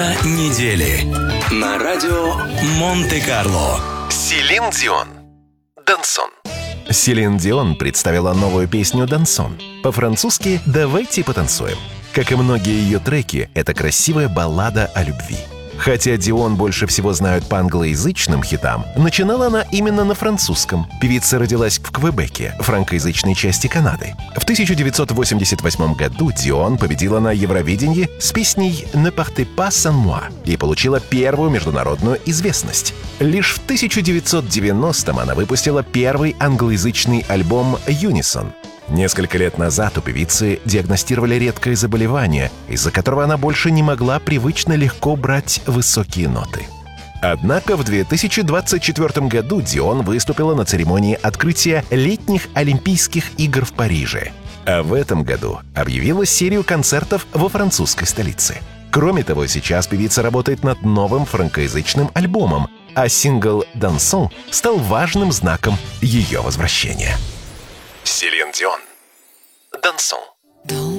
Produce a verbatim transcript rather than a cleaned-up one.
Недели на радио Монте-Карло. Селин Дион. Дансон. Селин Дион представила новую песню «Дансон». По-французски «Давайте потанцуем». Как и многие ее треки, это красивая баллада о любви. Хотя Дион больше всего знают по англоязычным хитам, начинала она именно на французском. Певица родилась в Квебеке, франкоязычной части Канады. В тысяча девятьсот восемьдесят восьмом году Дион победила на Евровидении с песней «Ne partez pas sans moi» и получила первую международную известность. Лишь в тысяча девятьсот девяностом она выпустила первый англоязычный альбом «Unison». Несколько лет назад у певицы диагностировали редкое заболевание, из-за которого она больше не могла привычно легко брать высокие ноты. Однако в две тысячи двадцать четвёртом году Дион выступила на церемонии открытия летних Олимпийских игр в Париже. А в этом году объявила серию концертов во французской столице. Кроме того, сейчас певица работает над новым франкоязычным альбомом, а сингл «Дансон» стал важным знаком ее возвращения. Селин Дион. Дансон.